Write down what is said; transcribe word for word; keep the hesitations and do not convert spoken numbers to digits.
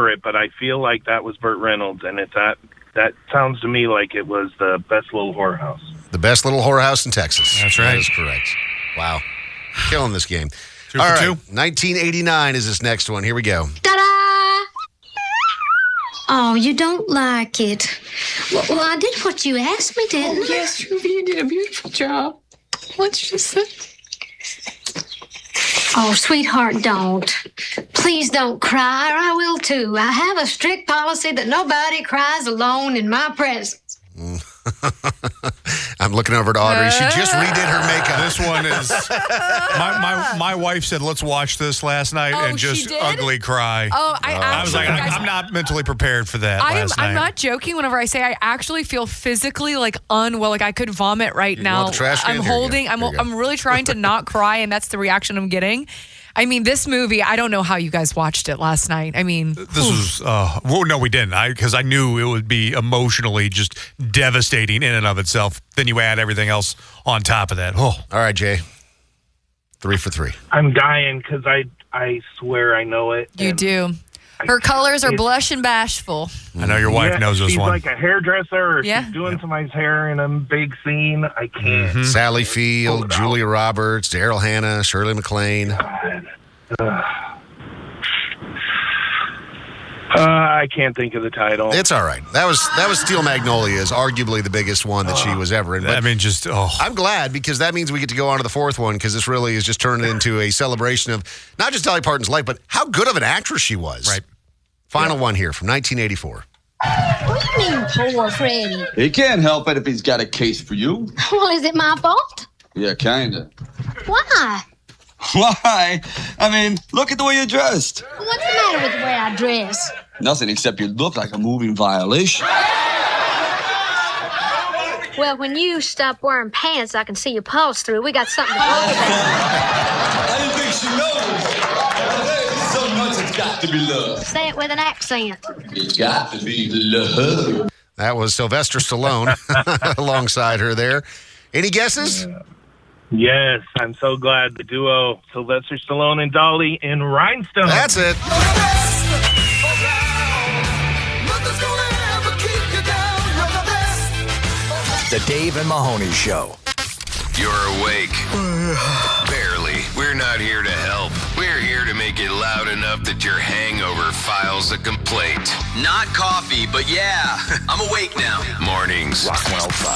remember it, but I feel like that was Burt Reynolds, and it's that that sounds to me like it was the Best Little Whorehouse. The Best Little Whorehouse in Texas. That's right. That is correct. Wow. Killing this game. Two All for right. two. nineteen eighty-nine is this next one. Here we go. Ta-da! Oh, you don't like it. Well, well I did what you asked me, didn't I? Yes, Ruby, you did a beautiful job. What's she say? Oh, sweetheart, don't. Please don't cry, or I will too. I have a strict policy that nobody cries alone in my presence. I'm looking over at Audrey. She just redid her makeup. This one is. My, my my wife said, "Let's watch this last night," Oh, and she just did? ugly cry. Oh, I actually. I was like, guys, I'm not mentally prepared for that. I am, last night. I'm not joking whenever I say I actually feel physically like unwell. Like I could vomit right You now. want the trash can? I'm There you go. holding. I'm There you go. I'm really trying to not cry, and that's the reaction I'm getting. I mean, this movie. I don't know how you guys watched it last night. I mean, This was. Uh, well, no, we didn't. I because I knew it would be emotionally just devastating in and of itself. Then you add everything else on top of that. Oh, All right, Jay. Three for three. I'm dying because I I swear I know it. you and do. Her colors are It's- blush and bashful. I know your wife yeah, knows this she's one. like a hairdresser, or Yeah. she's doing somebody's hair in a big scene. I can't. Mm-hmm. Sally Field, Julia Roberts, Daryl Hannah, Shirley MacLaine. Uh, I can't think of the title. It's all right. That was that was Steel Magnolias, arguably the biggest one that she was ever in. But I mean, just oh, I'm glad because that means we get to go on to the fourth one because this really is just turning into a celebration of not just Dolly Parton's life, but how good of an actress she was. right. Final one here from nineteen eighty-four. What do you mean, poor Freddie? He can't help it if he's got a case for you. Well, is it my fault? Yeah, kinda. Why? Why? I mean, look at the way you're dressed. What's the matter with the way I dress? Nothing except you look like a moving violation. Well, when you stop wearing pants, I can see your pulse through. We got something to talk about. I didn't think she knows. So much it's got to be love. Say it with an accent. It's got to be love. That was Sylvester Stallone alongside her there. Any guesses? Yes, I'm so glad the duo Sylvester Stallone and Dolly in Rhinestone. That's it. The Dave and Mahoney Show. You're awake. Barely. We're not here to help. We're here to make it loud enough that your hangover files a complaint. Not coffee, but yeah, I'm awake now. Mornings. Rock one oh five.